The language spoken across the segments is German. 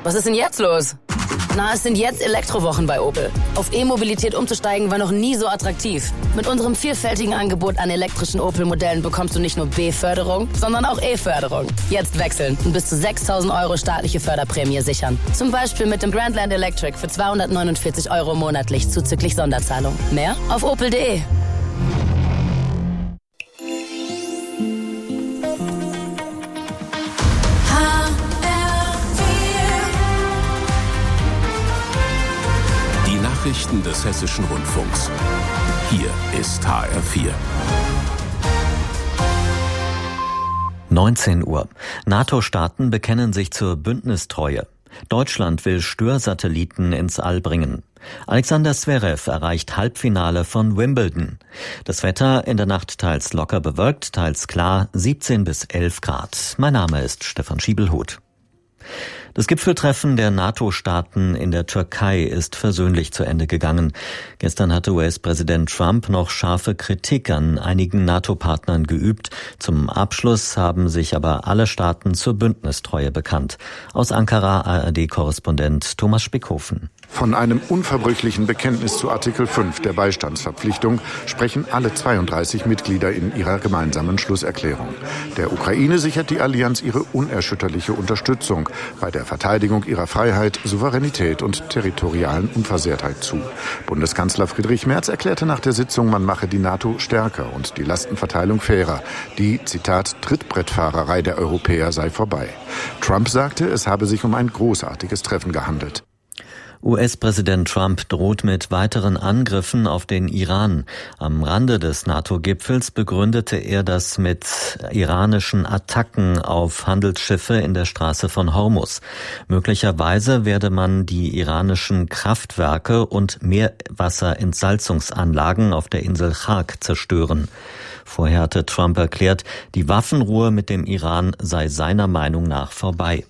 Was ist denn jetzt los? Na, es sind jetzt Elektrowochen bei Opel. Auf E-Mobilität umzusteigen war noch nie so attraktiv. Mit unserem vielfältigen Angebot an elektrischen Opel-Modellen bekommst du nicht nur B-Förderung, sondern auch E-Förderung. Jetzt wechseln und bis zu 6.000 € staatliche Förderprämie sichern. Zum Beispiel mit dem Grandland Electric für 249 € monatlich zuzüglich Sonderzahlung. Mehr auf opel.de. Nachrichten des Hessischen Rundfunks. Hier ist HR4. 19 Uhr. NATO-Staaten bekennen sich zur Bündnistreue. Deutschland will Störsatelliten ins All bringen. Alexander Zverev erreicht Halbfinale von Wimbledon. Das Wetter in der Nacht teils locker bewölkt, teils klar, 17 bis 11 Grad. Mein Name ist Stefan Schiebelhuth. Das Gipfeltreffen der NATO-Staaten in der Türkei ist versöhnlich zu Ende gegangen. Gestern hatte US-Präsident Trump noch scharfe Kritik an einigen NATO-Partnern geübt. Zum Abschluss haben sich aber alle Staaten zur Bündnistreue bekannt. Aus Ankara ARD-Korrespondent Thomas Spickhofen. Von einem unverbrüchlichen Bekenntnis zu Artikel 5 der Beistandsverpflichtung sprechen alle 32 Mitglieder in ihrer gemeinsamen Schlusserklärung. Der Ukraine sichert die Allianz ihre unerschütterliche Unterstützung bei der Verteidigung ihrer Freiheit, Souveränität und territorialen Unversehrtheit zu. Bundeskanzler Friedrich Merz erklärte nach der Sitzung, man mache die NATO stärker und die Lastenverteilung fairer. Die, Zitat, Trittbrettfahrerei der Europäer sei vorbei. Trump sagte, es habe sich um ein großartiges Treffen gehandelt. US-Präsident Trump droht mit weiteren Angriffen auf den Iran. Am Rande des NATO-Gipfels begründete er das mit iranischen Attacken auf Handelsschiffe in der Straße von Hormuz. Möglicherweise werde man die iranischen Kraftwerke und Meerwasserentsalzungsanlagen auf der Insel Chag zerstören. Vorher hatte Trump erklärt, die Waffenruhe mit dem Iran sei seiner Meinung nach vorbei.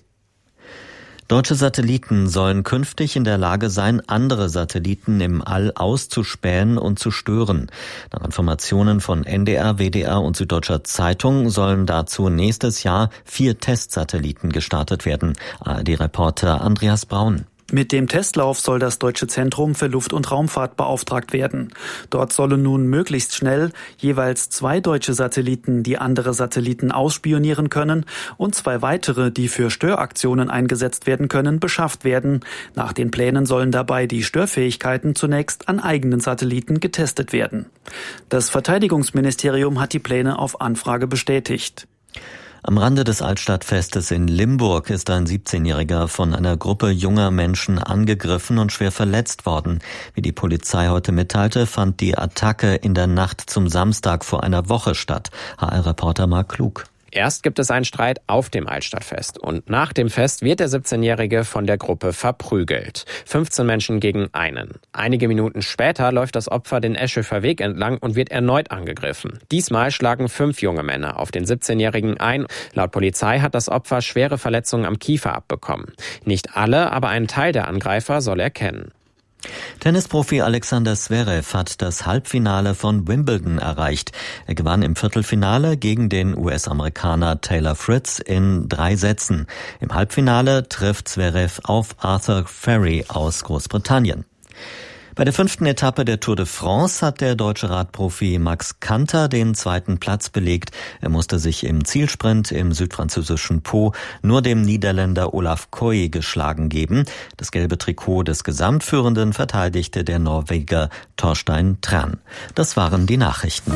Deutsche Satelliten sollen künftig in der Lage sein, andere Satelliten im All auszuspähen und zu stören. Nach Informationen von NDR, WDR und Süddeutscher Zeitung sollen dazu nächstes Jahr 4 Testsatelliten gestartet werden. ARD-Reporter Andreas Braun. Mit dem Testlauf soll das Deutsche Zentrum für Luft- und Raumfahrt beauftragt werden. Dort sollen nun möglichst schnell jeweils 2 deutsche Satelliten, die andere Satelliten ausspionieren können, und 2 weitere, die für Störaktionen eingesetzt werden können, beschafft werden. Nach den Plänen sollen dabei die Störfähigkeiten zunächst an eigenen Satelliten getestet werden. Das Verteidigungsministerium hat die Pläne auf Anfrage bestätigt. Am Rande des Altstadtfestes in Limburg ist ein 17-Jähriger von einer Gruppe junger Menschen angegriffen und schwer verletzt worden. Wie die Polizei heute mitteilte, fand die Attacke in der Nacht zum Samstag vor einer Woche statt. HR-Reporter Marc Klug. Erst gibt es einen Streit auf dem Altstadtfest und nach dem Fest wird der 17-Jährige von der Gruppe verprügelt. 15 Menschen gegen einen. Einige Minuten später läuft das Opfer den Eschhofer Weg entlang und wird erneut angegriffen. Diesmal schlagen 5 junge Männer auf den 17-Jährigen ein. Laut Polizei hat das Opfer schwere Verletzungen am Kiefer abbekommen. Nicht alle, aber einen Teil der Angreifer soll er kennen. Tennisprofi Alexander Zverev hat das Halbfinale von Wimbledon erreicht. Er gewann im Viertelfinale gegen den US-Amerikaner Taylor Fritz in 3 Sätzen. Im Halbfinale trifft Zverev auf Arthur Ferry aus Großbritannien. Bei der 5. Etappe der Tour de France hat der deutsche Radprofi Max Kanter den 2. Platz belegt. Er musste sich im Zielsprint im südfranzösischen Pau nur dem Niederländer Olaf Koy geschlagen geben. Das gelbe Trikot des Gesamtführenden verteidigte der Norweger Torstein Tran. Das waren die Nachrichten.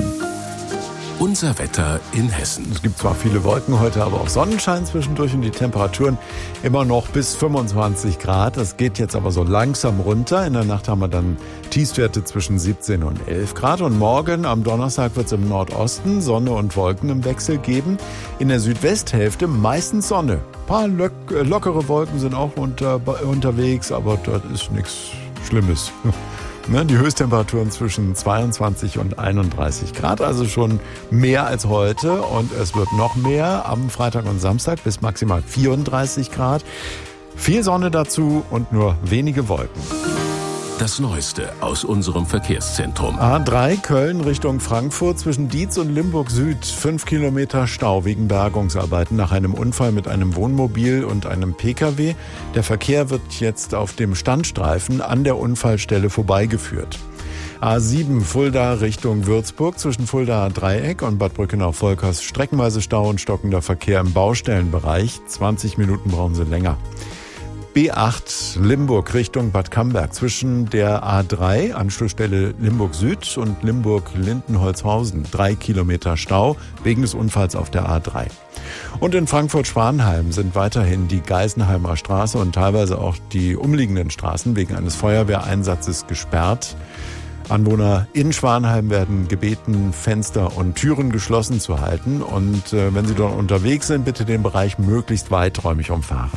Unser Wetter in Hessen. Es gibt zwar viele Wolken heute, aber auch Sonnenschein zwischendurch und die Temperaturen immer noch bis 25 Grad. Das geht jetzt aber so langsam runter. In der Nacht haben wir dann Tiefstwerte zwischen 17 und 11 Grad. Und morgen am Donnerstag wird es im Nordosten Sonne und Wolken im Wechsel geben. In der Südwesthälfte meistens Sonne. Ein paar lockere Wolken sind auch unterwegs, aber dort ist nichts Schlimmes. Die Höchsttemperaturen zwischen 22 und 31 Grad, also schon mehr als heute. Und es wird noch mehr am Freitag und Samstag bis maximal 34 Grad. Viel Sonne dazu und nur wenige Wolken. das Neueste aus unserem Verkehrszentrum. A3 Köln Richtung Frankfurt zwischen Dietz und Limburg Süd. 5 Kilometer Stau wegen Bergungsarbeiten nach einem Unfall mit einem Wohnmobil und einem Pkw. Der Verkehr wird jetzt auf dem Standstreifen an der Unfallstelle vorbeigeführt. A7 Fulda Richtung Würzburg zwischen Fuldaer Dreieck und Bad Brückenau-Volkers streckenweise Stau und stockender Verkehr im Baustellenbereich. 20 Minuten brauchen Sie länger. B8 Limburg Richtung Bad Camberg zwischen der A3 Anschlussstelle Limburg Süd und Limburg-Lindenholzhausen. 3 Kilometer Stau wegen des Unfalls auf der A3. Und in Frankfurt-Schwanheim sind weiterhin die Geisenheimer Straße und teilweise auch die umliegenden Straßen wegen eines Feuerwehreinsatzes gesperrt. Anwohner in Schwanheim werden gebeten, Fenster und Türen geschlossen zu halten. Und wenn Sie dort unterwegs sind, bitte den Bereich möglichst weiträumig umfahren.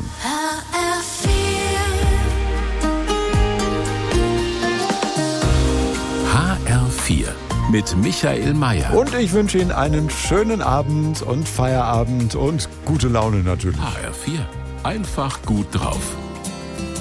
HR4 mit Michael Mayer. Und ich wünsche Ihnen einen schönen Abend und Feierabend und gute Laune natürlich. HR4, einfach gut drauf.